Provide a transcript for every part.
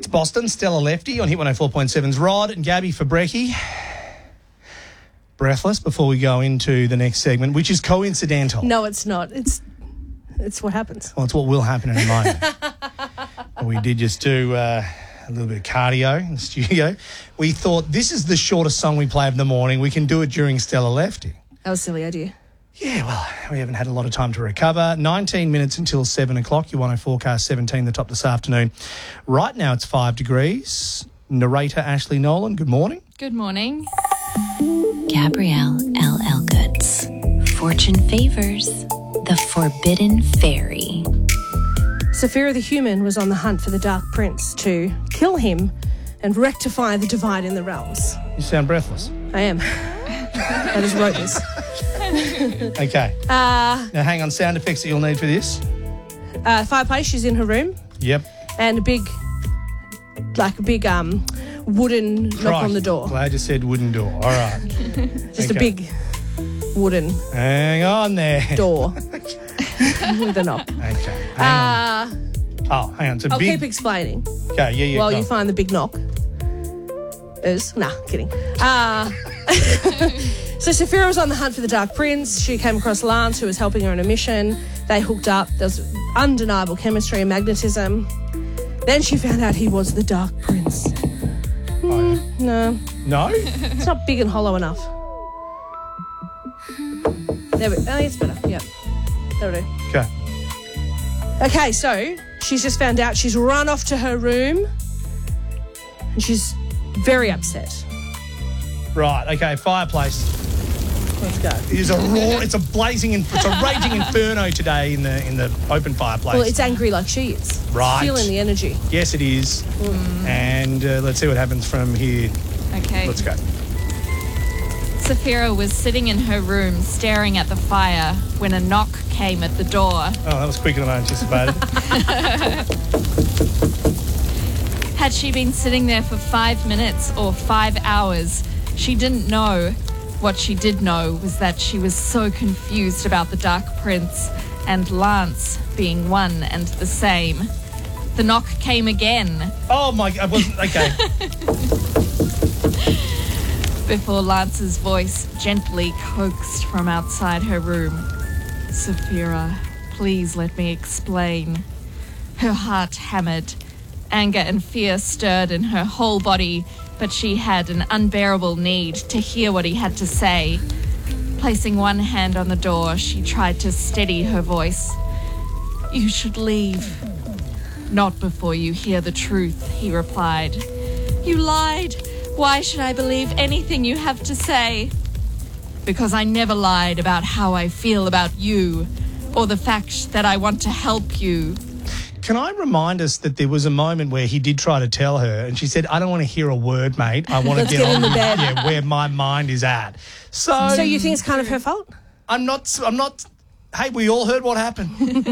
It's Boston, Stella Lefty on Hit 104.7's Rod and Gabby for Brekkie. Breathless before we go into the next segment, which is coincidental. No, it's not. It's what happens. Well, it's what will happen in a moment. We did just do a little bit of cardio in the studio. We thought this is the shortest song we play of the morning. We can do it during Stella Lefty. That was a silly idea. Yeah, well, we haven't had a lot of time to recover. 19 minutes until 7 o'clock. You want to forecast 17 the top this afternoon. Right now it's 5 degrees. Narrator Ashley Nolan, good morning. Good morning. Gabrielle L. Elgoods. Fortune favors the forbidden fairy. Saphira the human was on the hunt for the Dark Prince to kill him and rectify the divide in the realms. You sound breathless. I am. I just wrote this. Okay. Now, hang on. Sound effects that you'll need for this. Fireplace, she's in her room. Yep. And a big wooden knock on the door. Glad you said wooden door. All right. Just a big wooden Hang on there. door with a knock. Okay. Hang on. Hang on. It's a I'll big... keep explaining Okay, yeah. while go. you find the big knock. Kidding. So Saphira was on the hunt for the Dark Prince. She came across Lance, who was helping her on a mission. They hooked up. There was undeniable chemistry and magnetism. Then she found out he was the Dark Prince. No. No? It's not big and hollow enough. There we go. Oh, it's better. Yep. That'll do. Okay. Okay, so she's just found out. She's run off to her room. And she's very upset. Right, okay, fireplace. Let's go. It's a raging inferno today in the open fireplace. Well, it's angry like she is. Right. Feeling the energy. Yes, it is. And let's see what happens from here. Okay. Let's go. Saphira was sitting in her room staring at the fire when a knock came at the door. Oh, that was quicker than I anticipated. Had she been sitting there for 5 minutes or 5 hours, she didn't know. What she did know was that she was so confused about the Dark Prince and Lance being one and the same. The knock came again. Oh, my God. Okay. Before Lance's voice gently coaxed from outside her room. Saphira, please let me explain. Her heart hammered. Anger and fear stirred in her whole body, but she had an unbearable need to hear what he had to say. Placing one hand on the door, she tried to steady her voice. You should leave. Not before you hear the truth, he replied. You lied. Why should I believe anything you have to say? Because I never lied about how I feel about you, or the fact that I want to help you. Can I remind us that there was a moment where he did try to tell her and she said, I don't want to hear a word, mate. I want to get on in the bed. Yeah, where my mind is at. So you think it's kind of her fault? I'm not, hey, we all heard what happened.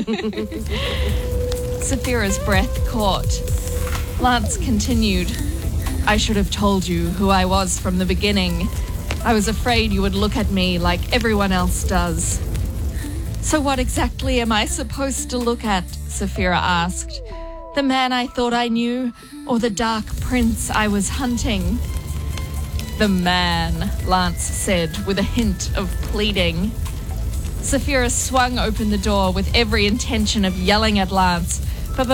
Saphira's breath caught. Lance continued. I should have told you who I was from the beginning. I was afraid you would look at me like everyone else does. So what exactly am I supposed to look at? Saphira asked. The man I thought I knew, or the Dark Prince I was hunting? The man, Lance said with a hint of pleading. Saphira swung open the door with every intention of yelling at Lance,